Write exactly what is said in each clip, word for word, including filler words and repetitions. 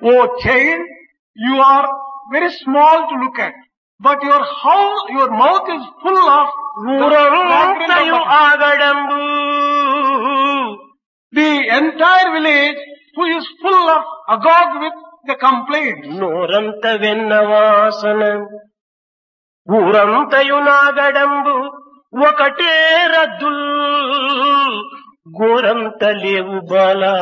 Oh child, you are very small to look at, but your how your mouth is full of the fragrance ఊరంతయు of butter. ఆగడంబు The entire village who is full of agog with the complaints. నోరంత వెన్న వాసన ఊరంతయు నాగడంబు ఒకటే రద్దుల్ గోరంత లేవు Bala.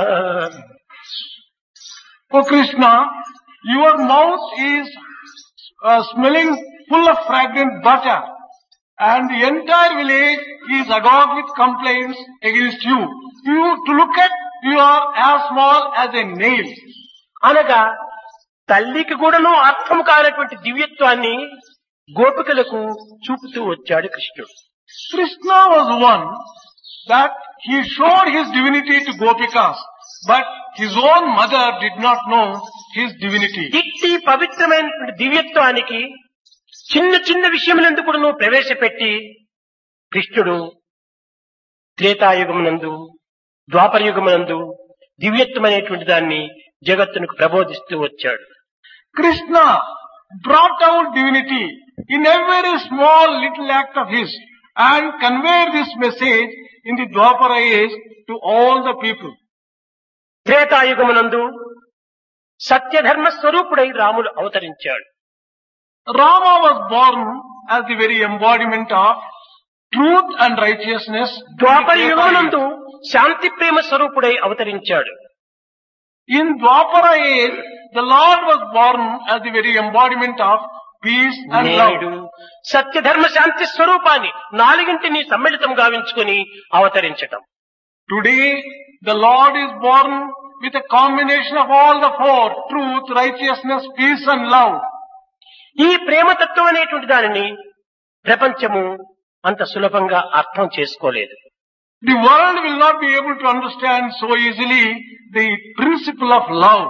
Oh Krishna, your mouth is uh, smelling full of fragrant butter, and the entire village is agog with complaints against you. You, to look at, you are as small as a nail. అనగా తల్లికి కూడాను అర్థం కానటువంటి దివ్యత్వాన్ని గోపికలకు చూపుతూ వచ్చాడు కృష్ణుడు. Krishna was one that he showed his divinity to Gopikas, but his own mother did not know his divinity. ఇట్టి పవిత్రమైనటువంటి దివ్యత్వానికి చిన్న చిన్న విషయములందు కూడా నువ్వు ప్రవేశపెట్టి కృష్ణుడు త్రేతాయుగమునందు ద్వాపరయుగమునందు దివ్యత్వమైనటువంటి దాన్ని జగత్తునకు ప్రబోధిస్తూ వచ్చాడు. Krishna brought out divinity in a very small little act of his and conveyed this message in the Dwapara age to all the people. త్రేతాయుగమునందు సత్యధర్మ స్వరూపుడై రాముడు అవతరించాడు. Rama was born as the very embodiment of truth and righteousness. ద్వాపర యుగమునందు శాంతి ప్రేమ స్వరూపుడై అవతరించాడు. In Dwapara age, the Lord was born as the very embodiment of peace and నేడు love. సత్యధర్మ శాంతి స్వరూపాన్ని నాలుగింటిని సమ్మిళితం గావించుకుని అవతరించటం. Today, the Lord is born with a combination of all the four: truth, righteousness, peace and love. ఈ ప్రేమతత్వం అనేటువంటి దానిని ప్రపంచము అంత సులభంగా అర్థం చేసుకోలేదు. The world will not be able to understand so easily the principle of love.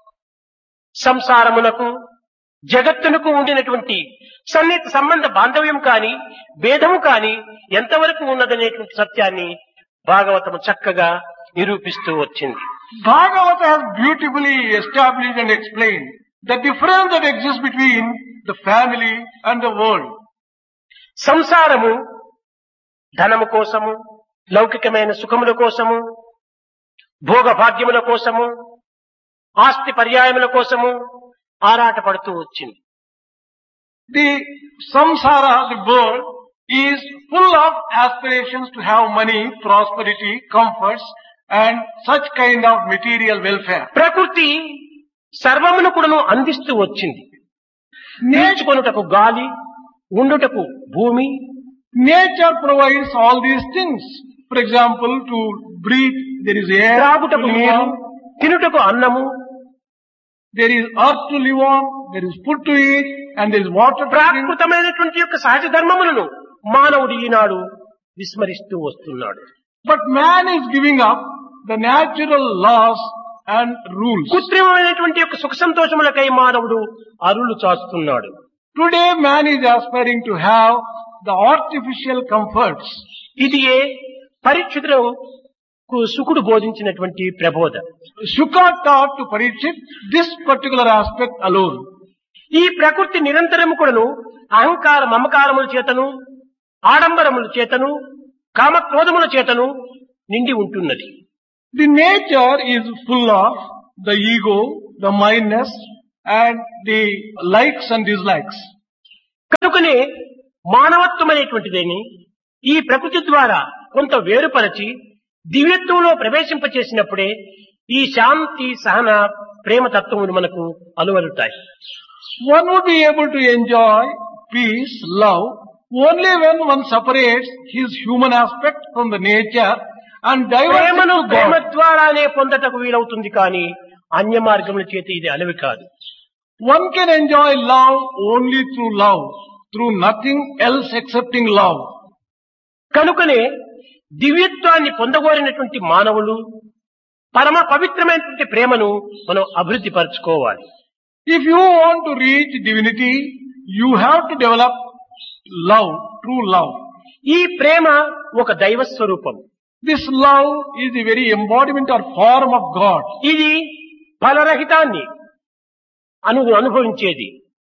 సంసారమునకు జగత్తునకు ఉండినటువంటి సన్నిహిత సంబంధ బాంధవ్యం కాని భేదము కాని ఎంతవరకు ఉన్నదనేటువంటి సత్యాన్ని భాగవతము చక్కగా నిరూపిస్తూ వచ్చింది. Bhagavata has beautifully established and explained the difference that exists between the family and the world. సంసారము ధనము కోసము, లౌకికమైన సుఖముల కోసము, భోగ భాగ్యముల కోసము, ఆస్తి పర్యాయముల కోసము ఆరాటపడుతూ వచ్చింది. The samsara, the world, is full of aspirations to have money, prosperity, comforts and such kind of material welfare. ప్రకృతి సర్వమును కూడాను అందిస్తూ వచ్చింది. నేర్చుకొనుటకు గాలి, ఉండుటకు భూమి, Nature provides all these things. For example, to breathe, there is air to త్రాగుటకు live నీరు, on, తినుటకు అన్నము, there is earth to live on, there is food to eat, and there is water to drink. ప్రాకృతమైనటువంటి యొక్క సహజ ధర్మములను మానవుడు ఈనాడు విస్మరిస్తూ వస్తున్నాడు. But man is giving up the natural laws and rules. కృత్రిమమైనటువంటి యొక్క సుఖ సంతోషములకై మానవుడు అరులు చాస్తున్నాడు. Today man is aspiring to have the artificial comforts. ఇది ఏ పరీక్షితులకు సుకుడు బోధించినటువంటి ప్రబోధ. Shuka taught to Parikshit this particular aspect alone. ఈ ప్రకృతి నిరంతరము కూడాను అహంకార మమకారముల చేతను, ఆడంబరముల చేతను, కామక్రోధముల చేతను నిండి ఉంటున్నది. The nature is full of the ego, the mindness and the likes and dislikes. కనుకనే మానవత్వం అనేటువంటిదేని ఈ ప్రకృతి ద్వారా కొంత వేరుపరచి దివ్యత్వంలో ప్రవేశింపచేసినప్పుడే ఈ శాంతి సహన ప్రేమ తత్వములు మనకు అలువలుతాయి. One would be able to enjoy peace, love, only when one separates his human aspect from the nature and diverts it ప్రేమను to Prema God. ద్వారానే పొందటకు వీలవుతుంది కానీ అన్య మార్గముల చేత ఇది అలవి కాదు. One can enjoy love only through love, through nothing else excepting love. కనుకనే దివ్యత్వాన్ని పొందగోరినటువంటి మానవులు పరమ పవిత్రమైనటువంటి ప్రేమను మనం అభివృద్ధి పరచుకోవాలి. If you want to reach divinity, you have to develop love, true love. ఈ ప్రేమ ఒక దైవ స్వరూపం. This love is the very embodiment or form of God. ఇది ఫలరహితాన్ని అను అనుభవించేది.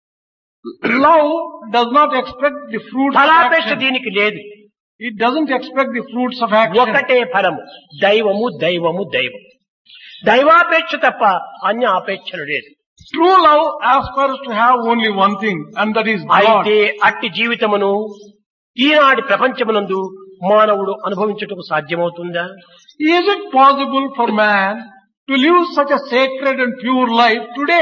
Love does not expect the fruits of ఫలాపేక్ష action. దీనికి లేదు. It doesn't expect the fruits of action. ఒకటే ఫలము, దైవము దైవము దైవం. దైవాపేక్ష తప్ప అన్య ఆపేక్షలు లేదు. True love aspires to have only one thing, and that is God. అయితే అట్టి జీవితమును ఈనాటి ప్రపంచమునందు మానవుడు అనుభవించుటకు సాధ్యమవుతుందా? Is it possible for man to live such a sacred and pure life today?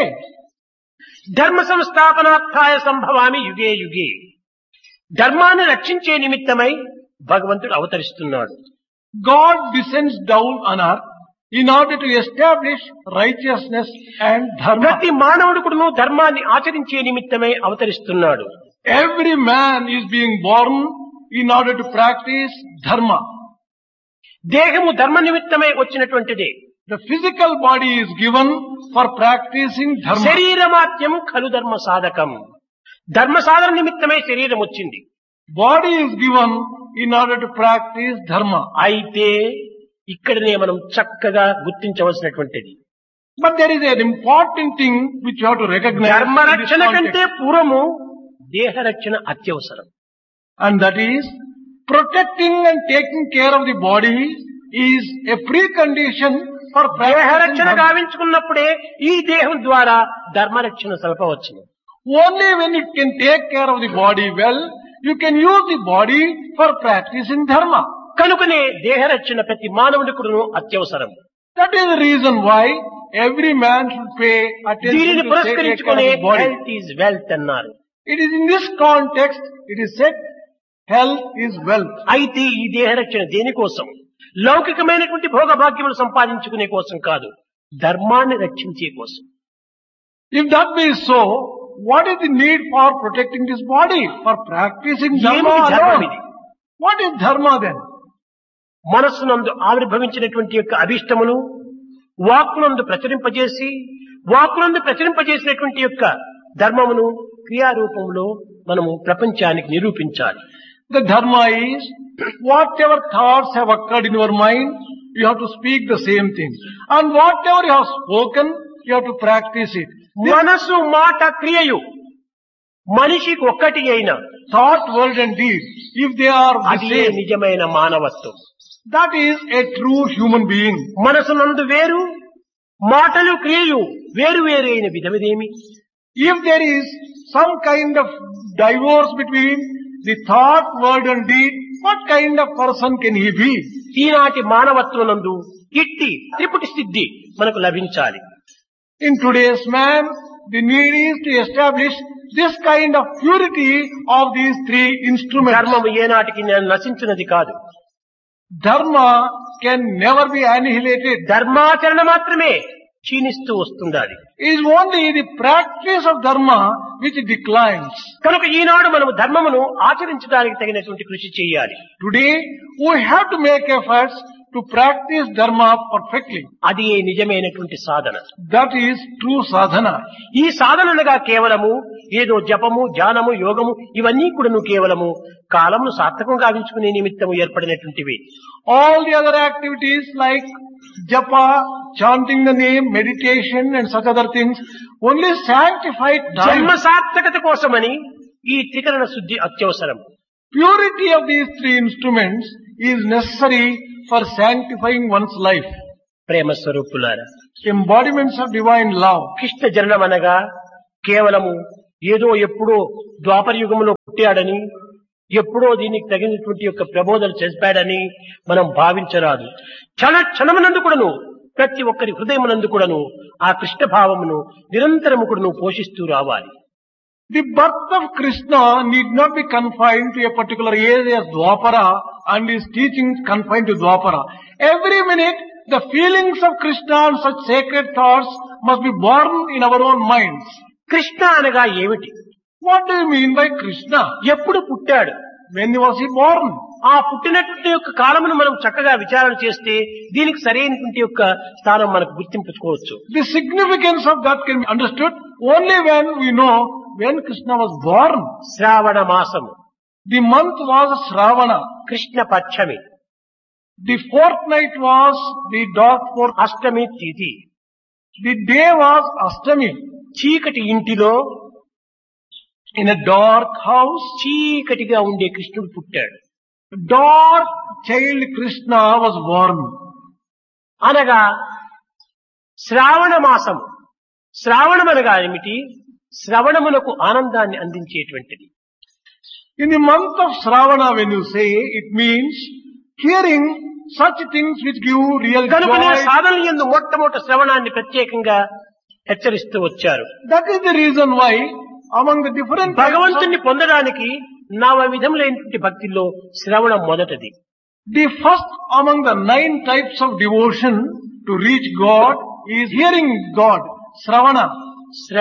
ధర్మ సంస్థాపనార్థాయ సంభవామి యుగే యుగే. ధర్మాన్ని రక్షించే నిమిత్తమై భగవంతుడు అవతరిస్తున్నాడు. God descends down on earth in order to establish righteousness and dharma. ప్రతి మానవుడుకును ధర్మాన్ని ఆచరించే నిమిత్తమై అవతరిస్తున్నాడు. Every man is being born in order to practice dharma. దేహము ధర్మ నిమిత్తమై వచ్చినటువంటిదే. The physical body is given for practicing dharma. శరీరమాత్యం ఖలు ధర్మ సాధకం. ధర్మ సాధన నిమిత్తమై శరీరం వచ్చింది. Body is given in order to practice dharma. అయితే ఇక్కడనే మనం చక్కగా గుర్తించవలసినటువంటిది, But there is an important thing which you have to recognize ధర్మ in this రక్షణ కంటే context. పూర్వము దేహ రక్షణ అత్యవసరం. And that is, protecting and taking care of the body is a precondition for దేహ practicing రక్షణ dharma. గావించుకున్నప్పుడే ఈ దేహం ద్వారా ధర్మరక్షణ సలపవచ్చును. Only when you can take care of the body well, you can use the body for practicing dharma. కనుకనే దేహ రక్షణ ప్రతి మానవుడికును అత్యవసరం. That is the reason why every man should pay attention దీనిని to take care of పురస్కరించుకునే the body. Health is wealth అన్నారు. It is in this context, it is said, health is wealth. అయితే ఈ దేహ రక్షణ దేనికోసం? లౌకికమైనటువంటి భోగభాగ్యములు సంపాదించుకునే కోసం కాదు, ధర్మాన్ని రక్షించే కోసం. If that be so, what is the need for protecting this body? For practicing dharma ఏమిటి ధర్మం alone. ఇది? What is dharma then? మనస్సునందు ఆవిర్భవించినటువంటి యొక్క అభిష్టమును వాక్కునందు ప్రచురింపజేసి, వాక్కునందు ప్రచురింపజేసినటువంటి యొక్క ధర్మమును క్రియారూపంలో మనము ప్రపంచానికి నిరూపించాలి. The dharma is, whatever thoughts have occurred in your mind, you have to speak the same thing. And whatever you have spoken, you have to practice it. This మనసు మాట క్రియయు మనిషికి ఒక్కటి అయిన thought, word and deed, if they are the అది same, నిజమైన మానవత్వం. that is a true human being. మనసునందు వేరు, మాటలు క్రియయు వేరు వేరు అయిన విధమిదేమి? If there is some kind of divorce between the thought, word and deed, what kind of person can he be? ఈనాటి మానవత్వనందు ఇట్టి త్రిపుటి సిద్ధి మనకు లభించాలి. In today's man, the need is to establish this kind of purity of these three instruments. ధర్మము ఏనాటికి నశించినది కాదు. Dharma can never be annihilated. ధర్మాచరణ మాత్రమే క్షీణిస్తూ వస్తుండాలి. It is only the practice of dharma which declines. కనుక ఈనాడు మనము ధర్మమును ఆచరించడానికి తగినటువంటి కృషి చేయాలి. Today, we have to make efforts to practice dharma perfectly. అది నిజమైనటువంటి సాధన. That is true sadhana. ఈ సాధనగా కేవలము ఏదో జపము, ధ్యానము, యోగము ఇవన్నీ కూడాను కేవలము కాలమును సార్థకం గావించుకునే నిమిత్తము ఏర్పడినటువంటివి. All the other activities like japa, chanting the name, meditation and such other things only sanctify జన్మ time. సార్థకత కోసమని ఈ త్రికరణ శుద్ధి అత్యవసరం. Purity of these three instruments is necessary for sanctifying one's life. ప్రేమ స్వరూపులారా, Embodiments of divine love. Krishna జననం అనగా కేవలము ఏదో ఎప్పుడో ద్వాపర యుగంలో పుట్టాడని, ఎప్పుడో దీనికి తగినటువంటి యొక్క ప్రబోధన చేశాడని మనం భావించరాదు. క్షణ క్షణమునందు కూడాను ప్రతి ఒక్కరి హృదయమునందు కూడాను ఆ కృష్ణ భావమును నిరంతరము కూడాను పోషిస్తూ రావాలి. The birth of Krishna need not be confined to a particular area as Dwapara and his teachings confined to Dwapara. Every minute, the feelings of Krishna and such sacred thoughts must be born in our own minds. Krishna అనగా ఏమిటి? What do you mean by Krishna? ఎప్పుడు పుట్టాడు? When was he born? ఆ పుట్టినటువంటి యొక్క కాలమును మనం చక్కగా విచారణ చేస్తే దీనికి సరైనటువంటి యొక్క స్థానం మనకు గుర్తింపుకోవచ్చు. The significance of that can be understood only when we know when Krishna was born. శ్రావణ మాసము, The month was Shravana. Krishna పక్షమి, The fortnight was the dark fourth. అష్టమి తిథి, The day was Ashtami. చీకటి ఇంటిలో In a dark house, చీకటిగా ఉండే కృష్ణుడు పుట్టాడు. dark child Krishna was born. అనగా శ్రావణ మాసం. శ్రావణం అనగా ఏమిటి? శ్రవణమునకు ఆనందాన్ని అందించేటువంటిది. In the month of Shravana, when you say, it means hearing such things which give real కనుకనే joy. సాధన యందు మొట్టమొదటి శ్రవణాన్ని ప్రత్యేకంగా హెచ్చరిస్తూ వచ్చారు. That is the reason why among the different types of, భగవంతుణ్ణి పొందడానికి నవ విధములైనటువంటి భక్తిలో శ్రవణం మొదటిది. the first among the nine types of devotion to reach God is hearing God, Shravana.